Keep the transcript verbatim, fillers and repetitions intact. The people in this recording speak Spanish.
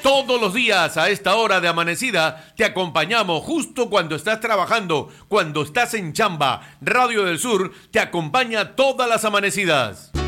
Todos los días a esta hora de amanecida te acompañamos justo cuando estás trabajando, cuando estás en chamba. Radio del Sur te acompaña todas las amanecidas.